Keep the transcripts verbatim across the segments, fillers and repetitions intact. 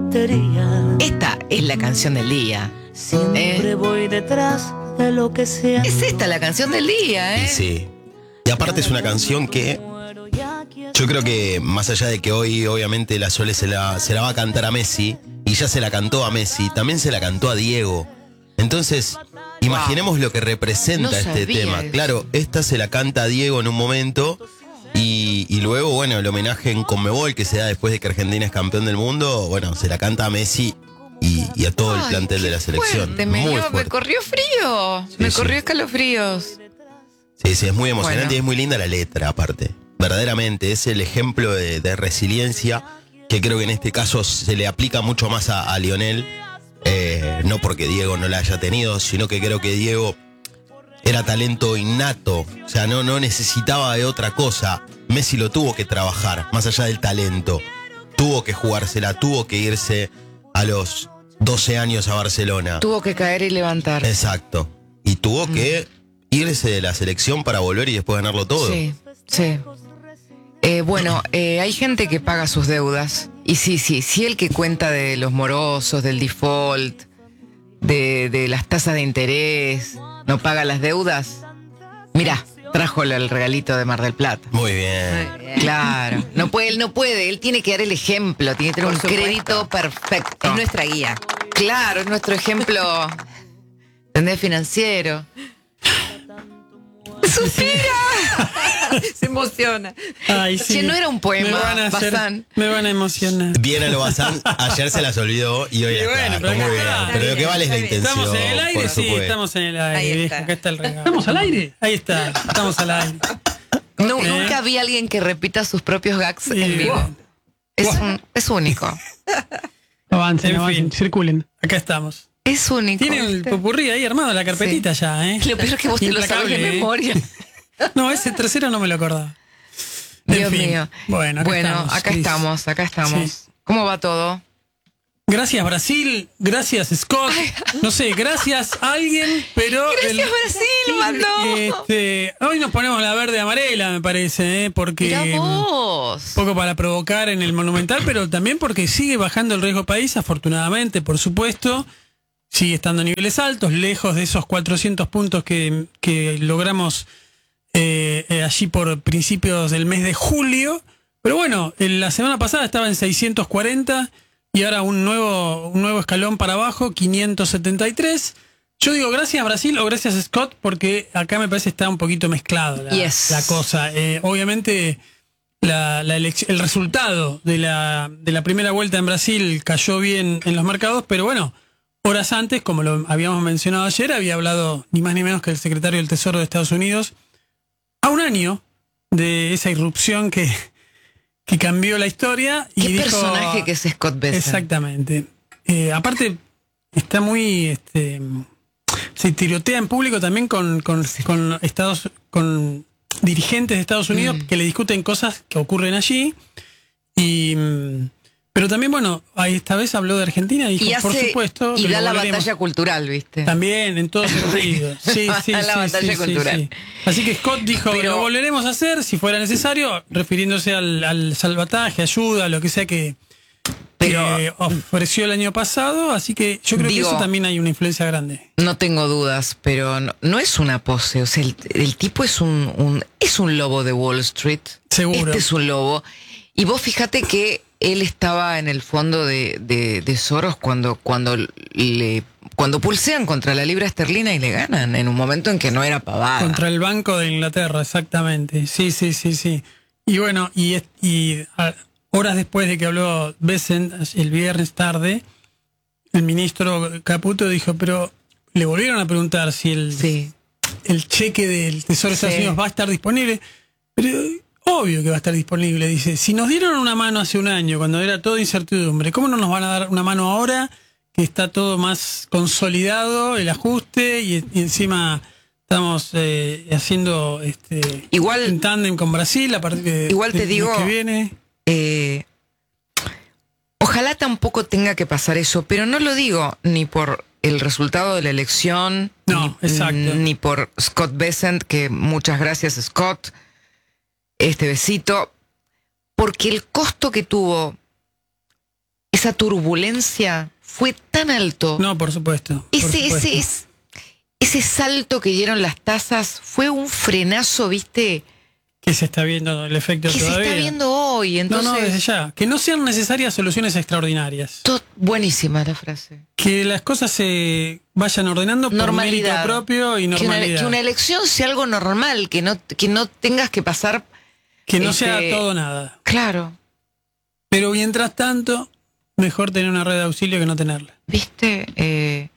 tontería. Esta es la canción del día. Siempre ¿Eh? voy detrás de lo que sea. Es esta la canción del día, ¿eh? Y sí. Y aparte es una canción que yo creo que más allá de que hoy obviamente la Sole se la, se la va a cantar a Messi, y ya se la cantó a Messi, también se la cantó a Diego. Entonces, imaginemos lo que representa No este sabía tema. eso. Claro, esta se la canta a Diego en un momento y, y luego, bueno, el homenaje en Conmebol que se da después de que Argentina es campeón del mundo, bueno, se la canta a Messi y, y a todo el Ay, plantel de qué la selección. fuerte, me, Muy dio- me fuerte. corrió frío. Sí, me sí. corrió escalofríos. Sí, sí, es muy emocionante Bueno. y es muy linda la letra, aparte. Verdaderamente, es el ejemplo de, de resiliencia que creo que en este caso se le aplica mucho más a, a Lionel. Eh, no porque Diego no la haya tenido, sino que creo que Diego era talento innato. O sea, no, no necesitaba de otra cosa. Messi lo tuvo que trabajar, más allá del talento. Tuvo que jugársela, tuvo que irse a los doce años a Barcelona. Tuvo que caer y levantar. Exacto. Y tuvo que irse de la selección para volver y después ganarlo todo. Sí, sí. Eh, bueno, eh, hay gente que paga sus deudas. Y sí, sí, sí, el que cuenta de los morosos, del default, de, de las tasas de interés, no paga las deudas. Mirá, trajo el regalito de Mar del Plata. Muy bien. Claro, no puede, él no puede, él tiene que dar el ejemplo, tiene que tener Por un supuesto. crédito perfecto. Es nuestra guía. Claro, es nuestro ejemplo, ¿entendés? Financiero. Se emociona. Ay, sí. Che, no era un poema, me van a hacer- Bazán. Me van a emocionar. Bien a lo Bazán, ayer se las olvidó y hoy Y acá. bueno, pero muy acá bien. está. Pero lo que vale es la Está bien. intención. ¿Estamos en el aire? por Sí, supuesto. estamos en el aire. Ahí viejo. está. Acá está el regalo. ¿Estamos al aire? Ahí está, estamos al aire. Nu- Eh. Nunca vi a alguien que repita sus propios gags Sí, en vivo. bueno. Es, un- es único. Avancen, En avancen, fin. circulen. Acá estamos. Es único. Tiene el ¿viste? popurrí ahí armado, la carpetita ya, ¿eh? Lo peor es que vos te lo sabes de Implacable, ¿eh? memoria. No, ese tercero no me lo acordaba. En Dios fin. mío. Bueno, acá Bueno, estamos. acá Cris. estamos, acá estamos. Sí. ¿Cómo va todo? Gracias Brasil, gracias Scott, no sé, gracias a alguien, pero... Gracias, Brasil, mandó. Este, hoy nos ponemos la verde amarela, me parece, ¿eh? Porque... Mirá vos. Un poco para provocar en el Monumental, pero también porque sigue bajando el riesgo país, afortunadamente, por supuesto. Sigue estando a niveles altos, lejos de esos cuatrocientos puntos que, que logramos eh, eh, allí por principios del mes de julio. Pero bueno, en la semana pasada estaba en seiscientos cuarenta y ahora un nuevo, un nuevo escalón para abajo, quinientos setenta y tres. Yo digo gracias Brasil o gracias Scott, porque acá me parece que está un poquito mezclado la, Yes. la cosa. Eh, obviamente... La, la elec- el resultado de la, de la primera vuelta en Brasil cayó bien en los mercados, pero bueno, horas antes, como lo habíamos mencionado ayer, había hablado ni más ni menos que el secretario del Tesoro de Estados Unidos, a un año de esa irrupción que, que cambió la historia. Y Qué dijo, personaje que es Scott Besson. Exactamente. Eh, aparte, está muy... Este, se tirotea en público también con, con, con Estados... con dirigentes de Estados Unidos Mm. que le discuten cosas que ocurren allí. Y, mm, pero también, bueno, ahí esta vez habló de Argentina y dijo, Y, por hace, supuesto. y que da lo la volveremos. batalla cultural, ¿viste? También, en todo sentido. Sí, sí, La sí, batalla sí, sí, cultural. sí. Así que Scott dijo, Pero- lo volveremos a hacer si fuera necesario, refiriéndose al, al salvataje, ayuda, lo que sea que, Pero- que ofreció el año pasado. Así que yo creo Digo- que eso también hay una influencia grande. No tengo dudas, pero no, no es una pose. O sea, el, el tipo es un, un- es un lobo de Wall Street. Seguro. Este es un lobo. Y vos fíjate que él estaba en el fondo de, de, de Soros cuando, cuando le cuando pulsean contra la libra esterlina y le ganan, en un momento en que no era pavada. Contra el Banco de Inglaterra, exactamente. Sí, sí, sí, sí. Y bueno, y, es- y a- horas después de que habló Bessent, el viernes tarde, el ministro Caputo dijo, pero le volvieron a preguntar si el, Sí. el cheque del Tesoro de Estados Sí. Unidos va a estar disponible. Pero obvio que va a estar disponible, dice. Si nos dieron una mano hace un año, cuando era todo incertidumbre, ¿cómo no nos van a dar una mano ahora que está todo más consolidado, el ajuste, y, y encima estamos eh, haciendo este Igual- en tándem con Brasil a partir de, Igual te del mes digo- que viene? Eh, ojalá tampoco tenga que pasar eso, pero no lo digo ni por el resultado de la elección, No, ni, exacto. ni por Scott Bessent, que muchas gracias Scott, este besito, porque el costo que tuvo esa turbulencia fue tan alto. No, por supuesto. por ese, supuesto. ese, ese, ese salto que dieron las tasas fue un frenazo, ¿viste? Que se está viendo el efecto Que todavía. se está viendo hoy. Entonces, no, no, desde ya. Que no sean necesarias soluciones extraordinarias. to- buenísima la frase. Que las cosas se vayan ordenando por Normalidad. mérito propio y Que una, normalidad. que una elección sea algo normal, que no, que no tengas que pasar. Que no este, sea todo nada. Claro, Pero mientras tanto, mejor tener una red de auxilio que no tenerla. ¿viste? Eh,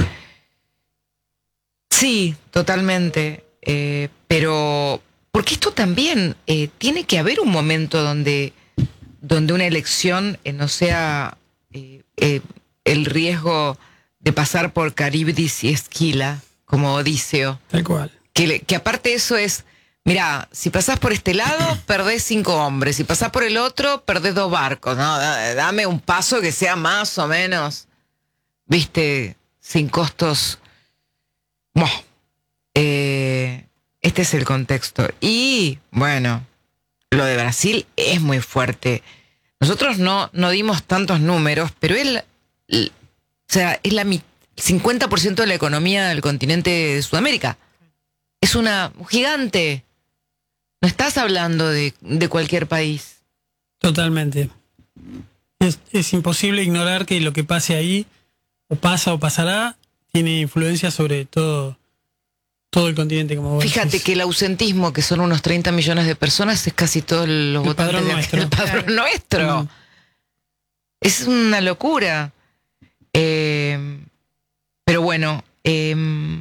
sí, totalmente. Eh, pero, porque esto también eh, tiene que haber un momento donde, donde una elección eh, no sea eh, eh, el riesgo de pasar por Caribdis y Esquila, como Odiseo. Tal cual. Que, le- que aparte eso es, mirá, si pasás por este lado, perdés cinco hombres. Si pasás por el otro, perdés dos barcos. No, Da- dame un paso que sea más o menos, viste, sin costos. Buah. Eh, este es el contexto. Y, bueno, lo de Brasil es muy fuerte. Nosotros no, no dimos tantos números, pero él, l- o sea, es la mit- cincuenta por ciento de la economía del continente de Sudamérica. Es una un gigante. No estás hablando de, de cualquier país. Totalmente. Es, es imposible ignorar que lo que pase ahí, o pasa o pasará, tiene influencia sobre todo, todo el continente, como vos Fíjate decís. que el ausentismo, que son unos treinta millones de personas, es casi todos los El votantes padrón de nuestro. el padrón nuestro. Mm. Es una locura. Eh, pero bueno, eh,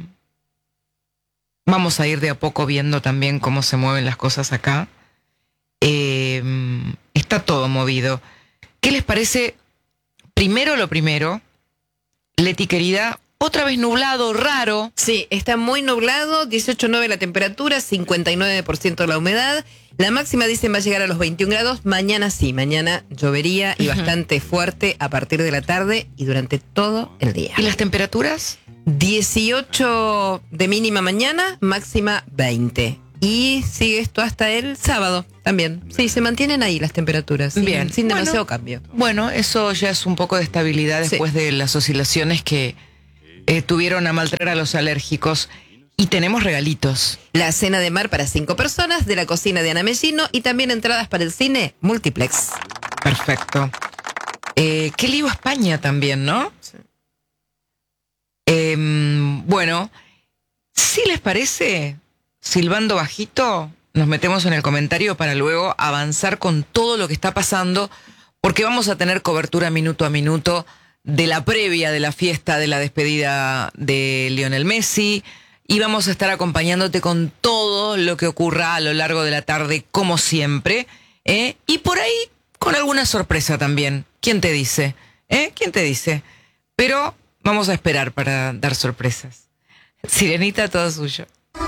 vamos a ir de a poco viendo también cómo se mueven las cosas acá. Eh, está todo movido. ¿Qué les parece? Primero lo primero, Leti querida, otra vez nublado, raro. Sí, está muy nublado, dieciocho punto nueve la temperatura, cincuenta y nueve por ciento la humedad. La máxima dicen va a llegar a los veintiún grados. Mañana sí, mañana llovería y Ujú. bastante fuerte a partir de la tarde y durante todo el día. ¿Y las temperaturas? dieciocho de mínima mañana, máxima veinte. Y sigue esto hasta el sábado también. Sí, se mantienen ahí las temperaturas. Sin, Bien. sin Bueno. demasiado cambio. Bueno, eso ya es un poco de estabilidad Sí. después de las oscilaciones que eh, tuvieron a maltraer a los alérgicos. Y tenemos regalitos. La cena de mar para cinco personas de la cocina de Ana Mellino y también entradas para el cine Multiplex. Perfecto. Eh, qué lío España también, ¿no? Sí. Eh, bueno, si les parece, silbando bajito, nos metemos en el comentario para luego avanzar con todo lo que está pasando, porque vamos a tener cobertura minuto a minuto de la previa de la fiesta de la despedida de Lionel Messi, y vamos a estar acompañándote con todo lo que ocurra a lo largo de la tarde, como siempre, ¿eh? Y por ahí con alguna sorpresa también. ¿Quién te dice? ¿Eh? ¿Quién te dice? Pero vamos a esperar para dar sorpresas. Sirenita, todo suyo.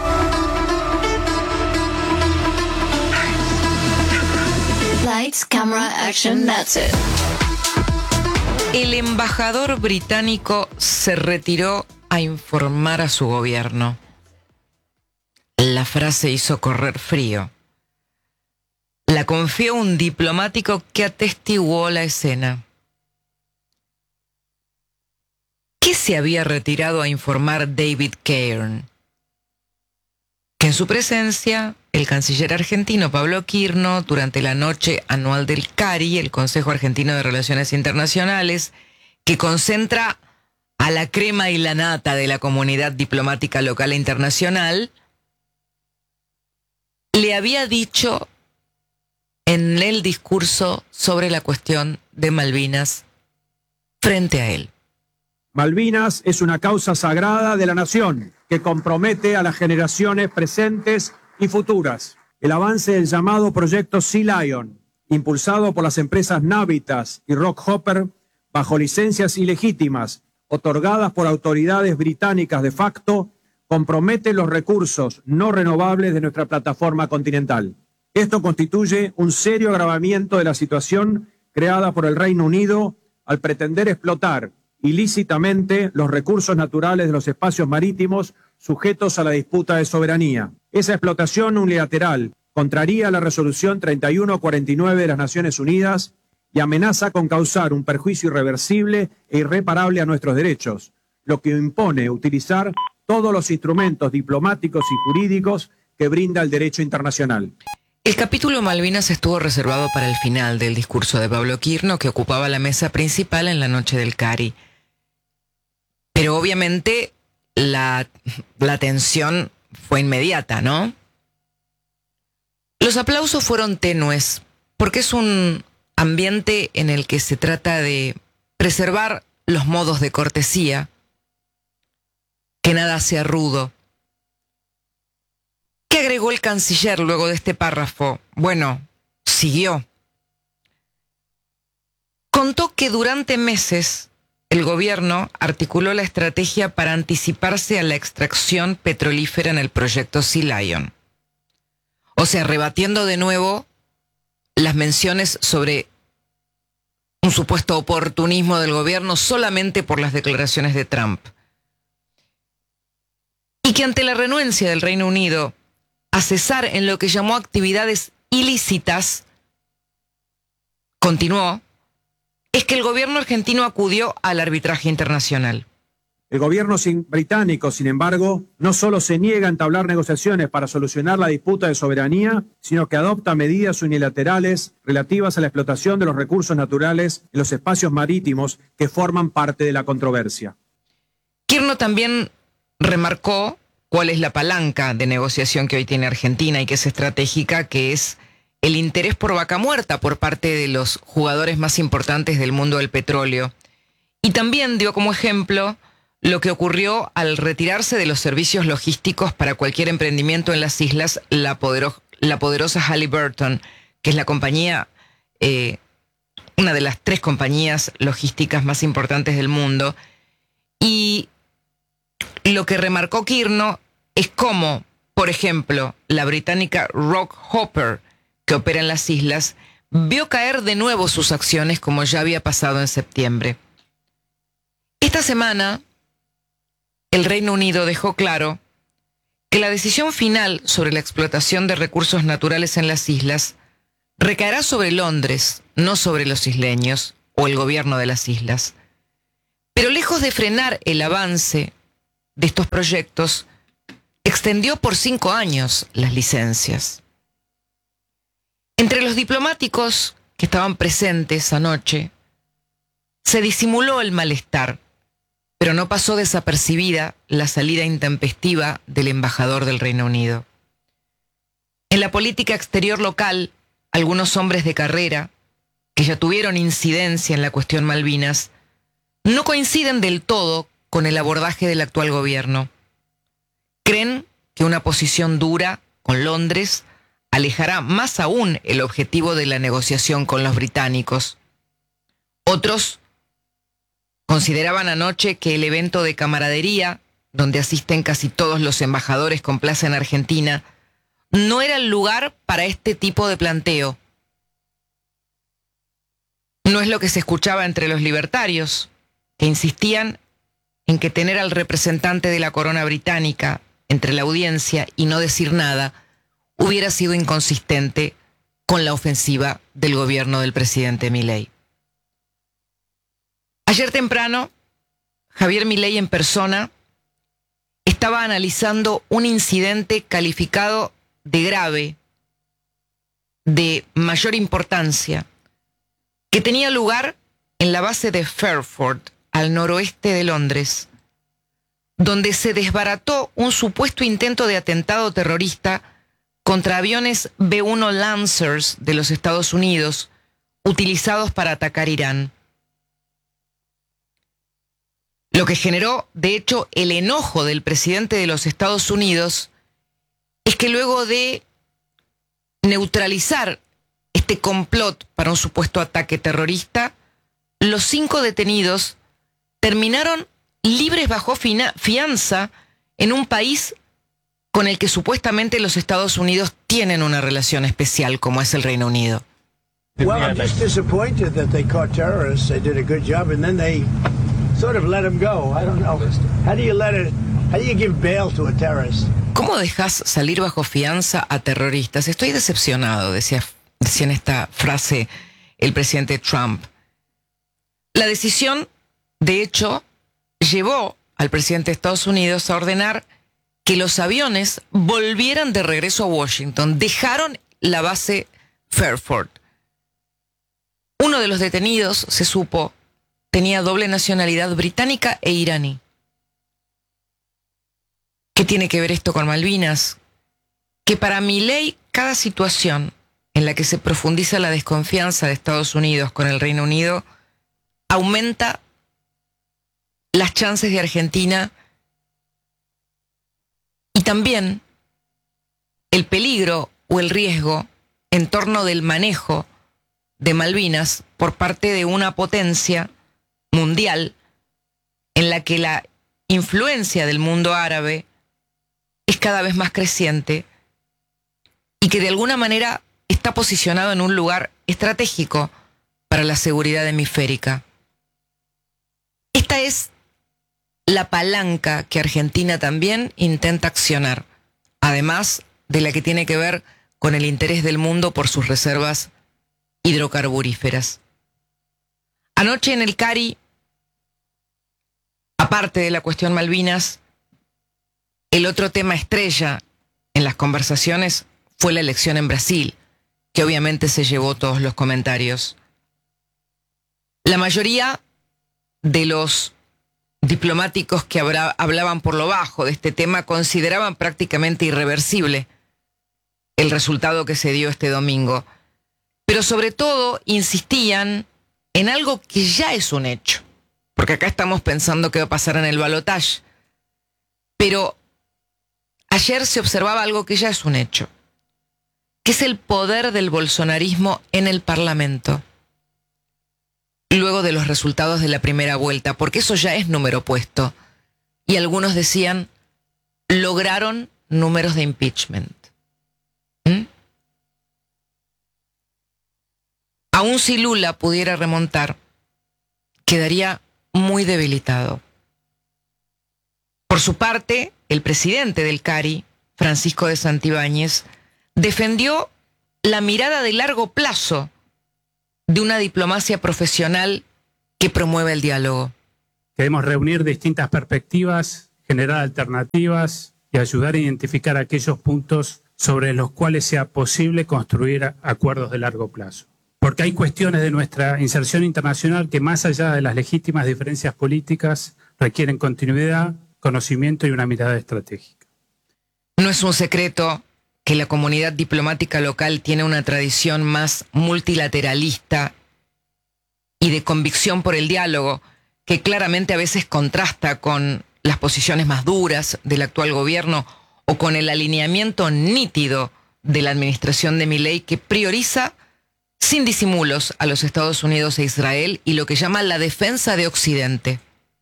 Lights, camera, action, that's it. El embajador británico se retiró a informar a su gobierno. La frase hizo correr frío. La confió un diplomático que atestiguó la escena. ¿Qué se había retirado a informar David Cairn? Que en su presencia, el canciller argentino Pablo Quirno, durante la noche anual del C A R I, el Consejo Argentino de Relaciones Internacionales, que concentra a la crema y la nata de la comunidad diplomática local e internacional, le había dicho en el discurso sobre la cuestión de Malvinas frente a él. Malvinas es una causa sagrada de la nación que compromete a las generaciones presentes y futuras. El avance del llamado proyecto Sea Lion, impulsado por las empresas Navitas y Rockhopper, bajo licencias ilegítimas otorgadas por autoridades británicas de facto, compromete los recursos no renovables de nuestra plataforma continental. Esto constituye un serio agravamiento de la situación creada por el Reino Unido al pretender explotar ilícitamente los recursos naturales de los espacios marítimos sujetos a la disputa de soberanía. Esa explotación unilateral contraría la resolución treinta y uno cuarenta y nueve de las Naciones Unidas y amenaza con causar un perjuicio irreversible e irreparable a nuestros derechos, lo que impone utilizar todos los instrumentos diplomáticos y jurídicos que brinda el derecho internacional. El capítulo Malvinas estuvo reservado para el final del discurso de Pablo Quirno, que ocupaba la mesa principal en la noche del Cari. Pero obviamente la, la tensión fue inmediata, ¿no? Los aplausos fueron tenues, porque es un ambiente en el que se trata de preservar los modos de cortesía, que nada sea rudo. ¿Qué agregó el canciller luego de este párrafo? Bueno, siguió. Contó que durante meses el gobierno articuló la estrategia para anticiparse a la extracción petrolífera en el proyecto Sea Lion. O sea, rebatiendo de nuevo las menciones sobre un supuesto oportunismo del gobierno solamente por las declaraciones de Trump. Y que ante la renuencia del Reino Unido a cesar en lo que llamó actividades ilícitas, continuó, es que el gobierno argentino acudió al arbitraje internacional. El gobierno sin- británico, sin embargo, no solo se niega a entablar negociaciones para solucionar la disputa de soberanía, sino que adopta medidas unilaterales relativas a la explotación de los recursos naturales en los espacios marítimos que forman parte de la controversia. Quirno también remarcó cuál es la palanca de negociación que hoy tiene Argentina y que es estratégica, que es el interés por vaca muerta por parte de los jugadores más importantes del mundo del petróleo. Y también dio como ejemplo lo que ocurrió al retirarse de los servicios logísticos para cualquier emprendimiento en las islas la, podero- la poderosa Halliburton, que es la compañía, eh, una de las tres compañías logísticas más importantes del mundo. Y lo que remarcó Quirno es cómo, por ejemplo, la británica Rock Hopper, que opera en las islas, vio caer de nuevo sus acciones como ya había pasado en septiembre. Esta semana, el Reino Unido dejó claro que la decisión final sobre la explotación de recursos naturales en las islas recaerá sobre Londres, no sobre los isleños o el gobierno de las islas. Pero lejos de frenar el avance de estos proyectos, extendió por cinco años las licencias. Entre los diplomáticos que estaban presentes anoche, se disimuló el malestar, pero no pasó desapercibida la salida intempestiva del embajador del Reino Unido. En la política exterior local, algunos hombres de carrera, que ya tuvieron incidencia en la cuestión Malvinas, no coinciden del todo con el abordaje del actual gobierno. Creen que una posición dura con Londres alejará más aún el objetivo de la negociación con los británicos. Otros consideraban anoche que el evento de camaradería, donde asisten casi todos los embajadores con plaza en Argentina, no era el lugar para este tipo de planteo. No es lo que se escuchaba entre los libertarios, que insistían en que tener al representante de la corona británica entre la audiencia y no decir nada hubiera sido inconsistente con la ofensiva del gobierno del presidente Milei. Ayer temprano, Javier Milei en persona estaba analizando un incidente calificado de grave, de mayor importancia, que tenía lugar en la base de Fairford, al noroeste de Londres, donde se desbarató un supuesto intento de atentado terrorista contra aviones B uno Lancers de los Estados Unidos, utilizados para atacar Irán. Lo que generó, de hecho, el enojo del presidente de los Estados Unidos es que luego de neutralizar este complot para un supuesto ataque terrorista, los cinco detenidos terminaron libres bajo fianza en un país con el que supuestamente los Estados Unidos tienen una relación especial, como es el Reino Unido. Well, I'm just disappointed that they caught terrorists. They did a good job, and then they sort of let them go. I don't know. How do you let it? How do you give bail to a terrorist? ¿Cómo dejas salir bajo fianza a terroristas? Estoy decepcionado, decía, decía en esta frase el presidente Trump. La decisión, de hecho, llevó al presidente de Estados Unidos a ordenar que los aviones volvieran de regreso a Washington. Dejaron la base Fairford. Uno de los detenidos, se supo, tenía doble nacionalidad británica e iraní. ¿Qué tiene que ver esto con Malvinas? Que para Milei, cada situación en la que se profundiza la desconfianza de Estados Unidos con el Reino Unido aumenta las chances de Argentina y también el peligro o el riesgo en torno del manejo de Malvinas por parte de una potencia mundial en la que la influencia del mundo árabe es cada vez más creciente y que de alguna manera está posicionado en un lugar estratégico para la seguridad hemisférica. Esta es la palanca que Argentina también intenta accionar, además de la que tiene que ver con el interés del mundo por sus reservas hidrocarburíferas. Anoche en el Cari, aparte de la cuestión Malvinas, el otro tema estrella en las conversaciones fue la elección en Brasil, que obviamente se llevó todos los comentarios. La mayoría de los diplomáticos que habra, hablaban por lo bajo de este tema consideraban prácticamente irreversible el resultado que se dio este domingo. Pero sobre todo insistían en algo que ya es un hecho, porque acá estamos pensando qué va a pasar en el balotaje. Pero ayer se observaba algo que ya es un hecho, que es el poder del bolsonarismo en el Parlamento, luego de los resultados de la primera vuelta, porque eso ya es número puesto. Y algunos decían, lograron números de impeachment. ¿Mm? Aún si Lula pudiera remontar, quedaría muy debilitado. Por su parte, el presidente del Cari, Francisco de Santibáñez, defendió la mirada de largo plazo de una diplomacia profesional que promueve el diálogo. Queremos reunir distintas perspectivas, generar alternativas y ayudar a identificar aquellos puntos sobre los cuales sea posible construir acuerdos de largo plazo. Porque hay cuestiones de nuestra inserción internacional que, más allá de las legítimas diferencias políticas, requieren continuidad, conocimiento y una mirada estratégica. No es un secreto que la comunidad diplomática local tiene una tradición más multilateralista y de convicción por el diálogo, que claramente a veces contrasta con las posiciones más duras del actual gobierno o con el alineamiento nítido de la administración de Milei, que prioriza sin disimulos a los Estados Unidos e Israel y lo que llama la defensa de Occidente.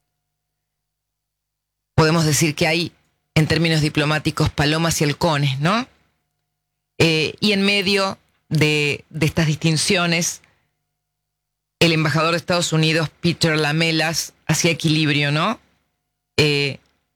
Podemos decir que hay, en términos diplomáticos, palomas y halcones, ¿no? Eh, y en medio de, de estas distinciones, el embajador de Estados Unidos, Peter Lamelas, hacía equilibrio, ¿no? Eh,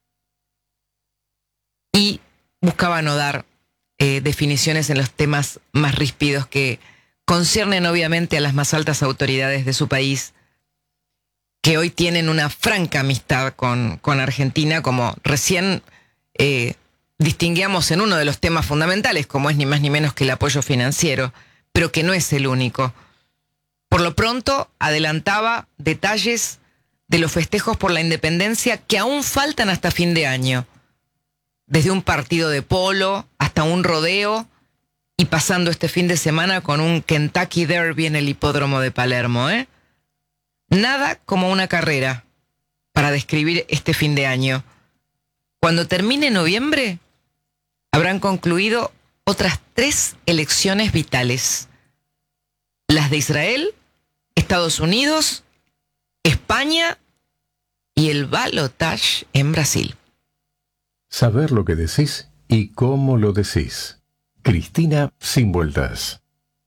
y buscaba no dar eh, definiciones en los temas más ríspidos que conciernen obviamente a las más altas autoridades de su país, que hoy tienen una franca amistad con, con Argentina, como recién eh, distinguíamos en uno de los temas fundamentales, como es ni más ni menos que el apoyo financiero, pero que no es el único. Por lo pronto, adelantaba detalles de los festejos por la independencia que aún faltan hasta fin de año. Desde un partido de polo hasta un rodeo y pasando este fin de semana con un Kentucky Derby en el hipódromo de Palermo, ¿eh? Nada como una carrera para describir este fin de año. Cuando termine noviembre, habrán concluido otras tres elecciones vitales. Las de Israel, Estados Unidos, España y el balotaje en Brasil. Saber lo que decís y cómo lo decís. Cristina Sin Vueltas.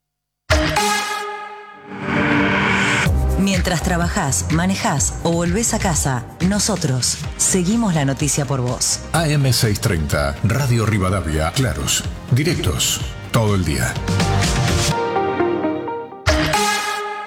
Mientras trabajás, manejás o volvés a casa, nosotros seguimos la noticia por vos. A M seiscientos treinta, Radio Rivadavia, claros, directos, todo el día.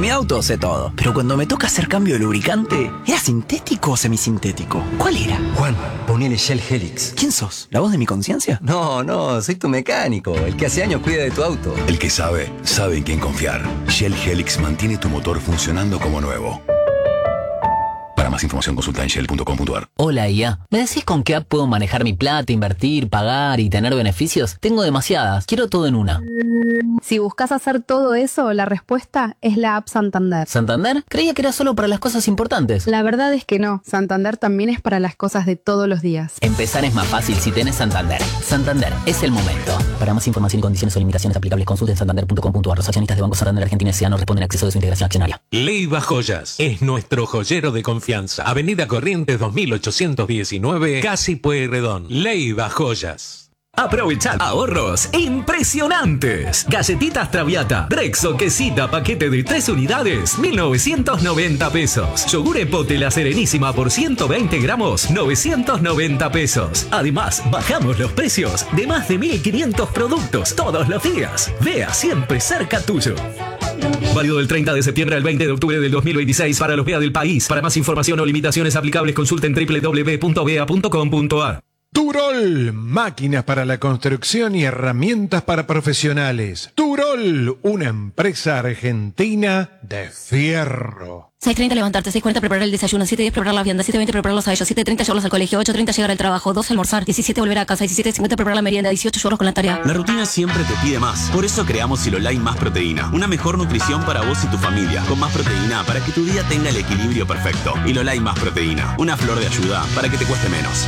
mi auto sé todo, pero cuando me toca hacer cambio de lubricante, ¿era sintético o semisintético? ¿Cuál era? Juan, ponele Shell Helix. ¿Quién sos? ¿La voz de mi conciencia? No, no, soy tu mecánico, el que hace años cuida de tu auto. El que sabe, sabe en quién confiar. Shell Helix mantiene tu motor funcionando como nuevo. Para más información consulta en shell punto com punto a r. Hola I A, ¿me decís con qué app puedo manejar mi plata, invertir, pagar y tener beneficios? Tengo demasiadas, quiero todo en una. Si buscas hacer todo eso, la respuesta es la app Santander. ¿Santander? Creía que era solo para las cosas importantes. La verdad es que no, Santander también es para las cosas de todos los días. Empezar es más fácil si tenés Santander. Santander, es el momento. Para más información y condiciones o limitaciones aplicables, consulta en santander punto com punto a r. Los accionistas de Banco Santander Argentina S A no responden a acceso de su integración accionaria. Leiva Joyas es nuestro joyero de confianza. Avenida Corrientes dos mil ochocientos diecinueve, Casi Pueyrredón. Leiva Joyas. Aprovechar ahorros impresionantes. Galletitas Traviata, Drexo Quesita, paquete de tres unidades, mil novecientos noventa pesos. Yogur Epote La Serenísima por ciento veinte gramos, novecientos noventa pesos. Además, bajamos los precios de más de mil quinientos productos todos los días. Vea siempre cerca tuyo. Válido del treinta de septiembre al veinte de octubre del dos mil veintiséis para los B E A del país. Para más información o limitaciones aplicables, consulten doble u doble u doble u punto b e a punto com punto a r. Turol, máquinas para la construcción y herramientas para profesionales. Turol, una empresa argentina de fierro. seis treinta levantarte, seis cuarenta preparar el desayuno, siete diez preparar la vianda, siete veinte prepararlos a ellos, siete treinta llevarlos al colegio, ocho treinta llegar al trabajo, doce almorzar, diecisiete volver a casa, diecisiete cincuenta preparar la merienda, dieciocho llevarlos con la tarea. La rutina siempre te pide más. Por eso creamos Silolai Más Proteína. Una mejor nutrición para vos y tu familia. Con más proteína para que tu día tenga el equilibrio perfecto. Silolai Más Proteína. Una flor de ayuda para que te cueste menos.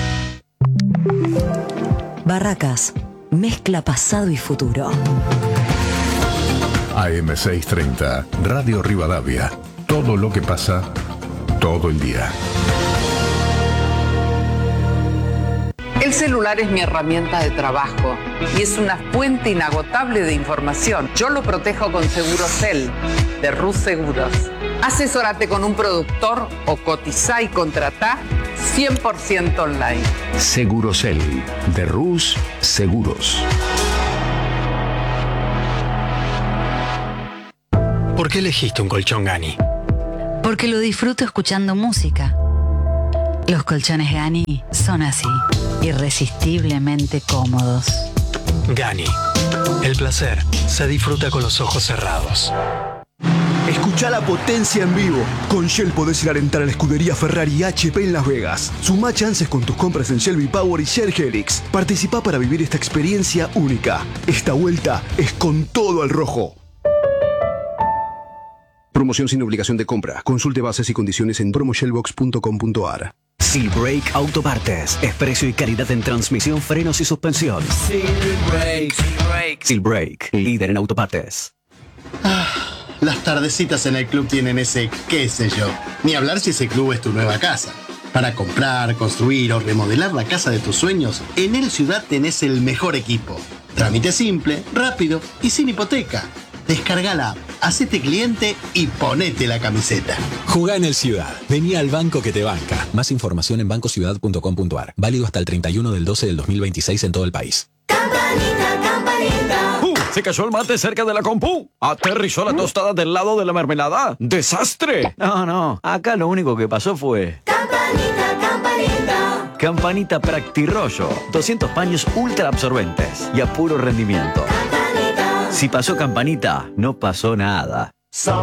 Barracas, mezcla pasado y futuro. A M seiscientos treinta, Radio Rivadavia. Todo lo que pasa, todo el día. El celular es mi herramienta de trabajo y es una fuente inagotable de información. Yo lo protejo con Segurocel, de Rus Seguros. Asesórate con un productor o cotizá y contratá cien por ciento online. Segurocel, de Rus Seguros. ¿Por qué elegiste un colchón Gani? Porque lo disfruto escuchando música. Los colchones Gani son así, irresistiblemente cómodos. Gani, el placer se disfruta con los ojos cerrados. Escucha la potencia en vivo. Con Shell podés ir a alentar a la escudería Ferrari y H P en Las Vegas. Sumá chances con tus compras en Shell V-Power y Shell Helix. Participá para vivir esta experiencia única. Esta vuelta es con todo al rojo. Promoción sin obligación de compra. Consulte bases y condiciones en promo shell box punto com punto a r. Seal Brake Autopartes. Es precio y calidad en transmisión, frenos y suspensión. Seal Brake. Seal Brake. Seal Brake. Líder en autopartes. Ah, las tardecitas en el club tienen ese qué sé yo. Ni hablar si ese club es tu nueva casa. Para comprar, construir o remodelar la casa de tus sueños, en El Ciudad tenés el mejor equipo. Trámite simple, rápido y sin hipoteca. Descarga la app, hacete cliente y ponete la camiseta. Jugá en El Ciudad. Vení al banco que te banca. Más información en banco ciudad punto com punto a r. Válido hasta el treinta y uno del doce del dos mil veintiséis en todo el país. Campanita, campanita. ¡Uh! Se cayó el mate cerca de la compu. Aterrizó la tostada del lado de la mermelada. ¡Desastre! No, no. Acá lo único que pasó fue... Campanita, campanita. Campanita Practirollo. doscientos paños ultra absorbentes y a puro rendimiento. Campanita. Si pasó Campanita, no pasó nada.